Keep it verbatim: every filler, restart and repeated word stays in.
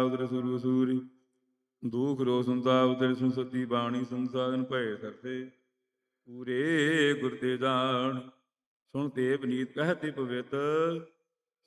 ਉਦਰ ਸੁਰੂ ਸੂਰੀ ਦੁਖ ਰੋ ਸੁਨਤਾ ਉਦਰ ਸੁਨ ਸਤੀ ਬਾਣੀ ਸੰਸਾਰਨ ਭਏ ਸਰਸੇ ਪੂਰੇ ਗੁਰ ਤੇ ਜਾਣ ਸੁਣ ਤੇ ਬਨੀਤ ਕਹਤੇ ਪਵਿੱਤ